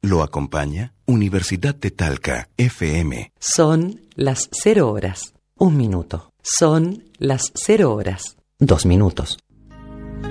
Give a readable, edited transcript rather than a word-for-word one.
Lo acompaña Universidad de Talca, FM. Son las 0 horas, 1 minuto. Son las 0 horas, 2 minutos.